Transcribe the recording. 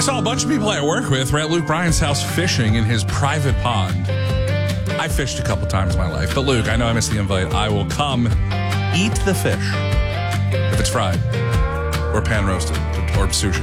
saw a bunch of people I work with were at Luke Bryan's house fishing in his private pond. I fished a couple times in my life, but Luke, I know I missed the invite. I will come eat the fish if it's fried or pan roasted or sushi.